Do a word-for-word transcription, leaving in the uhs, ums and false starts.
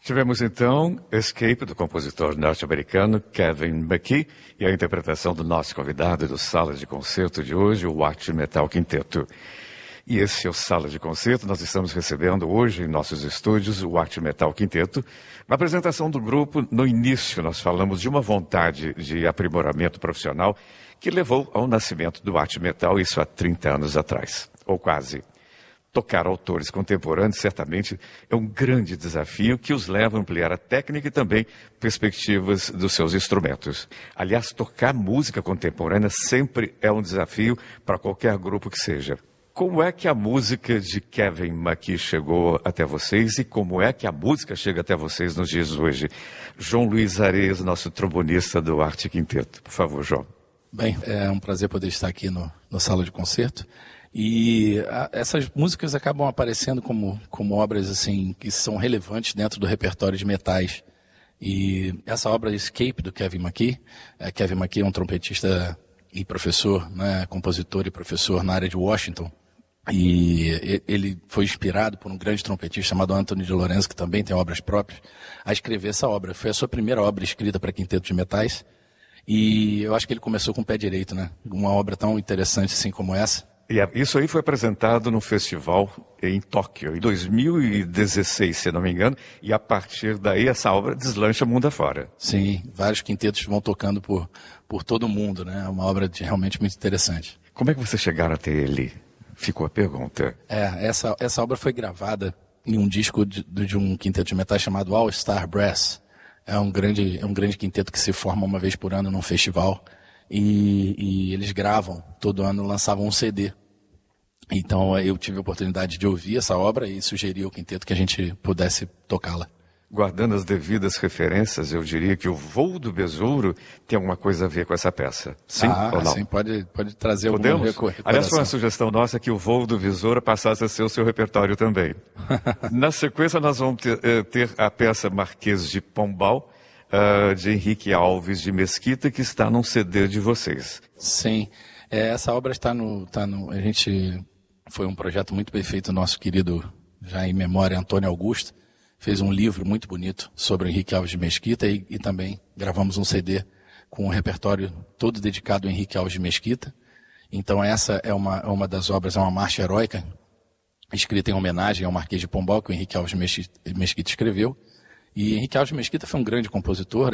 Tivemos então Escape, do compositor norte-americano Kevin McKee, e a interpretação do nosso convidado do Sala de Concerto de hoje, o Watt Metal Quinteto. E esse é o Sala de Concerto. Nós estamos recebendo hoje em nossos estúdios o Watt Metal Quinteto. Na apresentação do grupo, no início, nós falamos de uma vontade de aprimoramento profissional que levou ao nascimento do Watt Metal, isso há trinta anos atrás, ou quase. Tocar autores contemporâneos certamente é um grande desafio que os leva a ampliar a técnica e também perspectivas dos seus instrumentos. Aliás, tocar música contemporânea sempre é um desafio para qualquer grupo que seja. Como é que a música de Kevin McKee chegou até vocês e como é que a música chega até vocês nos dias de hoje? João Luiz Areias, nosso trombonista do Watt Quinteto. Por favor, João. Bem, é um prazer poder estar aqui no, no Sala de Concerto. E a, essas músicas acabam aparecendo como, como obras assim, que são relevantes dentro do repertório de metais. E essa obra Escape, do Kevin McKee, é, Kevin McKee é um trompetista e professor, né, compositor e professor na área de Washington. E ele foi inspirado por um grande trompetista chamado Anthony de Lorenzo, que também tem obras próprias, a escrever essa obra. Foi a sua primeira obra escrita para quinteto de metais. E eu acho que ele começou com o pé direito, né? Uma obra tão interessante assim como essa. E isso aí foi apresentado no festival em Tóquio, em dois mil e dezesseis, se não me engano, e a partir daí essa obra deslancha mundo afora. Sim, vários quintetos vão tocando por, por todo o mundo, né? É uma obra de, realmente muito interessante. Como é que vocês chegaram até ele? Ficou a pergunta. É, essa, essa obra foi gravada em um disco de, de um quinteto de metais chamado All Star Brass. É um grande, é um grande quinteto que se forma uma vez por ano num festival. E, e eles gravam, todo ano lançavam um C D. Então eu tive a oportunidade de ouvir essa obra e sugeri ao quinteto que a gente pudesse tocá-la. Guardando as devidas referências, eu diria que o Voo do Besouro tem alguma coisa a ver com essa peça. Sim ah, ou não? Sim, pode, pode trazer Podemos? alguma recordação. Aliás, foi uma sugestão nossa que o Voo do Besouro passasse a ser o seu repertório também. Na sequência, nós vamos ter, ter a peça Marquês de Pombal, uh, de Henrique Alves de Mesquita, que está num C D de vocês. Sim, é, essa obra está no, está no... A gente... Foi um projeto muito bem feito, nosso querido, já em memória, Antônio Augusto. Fez um livro muito bonito sobre o Henrique Alves de Mesquita e, e também gravamos um C D com um repertório todo dedicado ao Henrique Alves de Mesquita. Então essa é uma, é uma das obras, é uma marcha heróica, escrita em homenagem ao Marquês de Pombal, que o Henrique Alves de Mesquita escreveu. E Henrique Alves de Mesquita foi um grande compositor.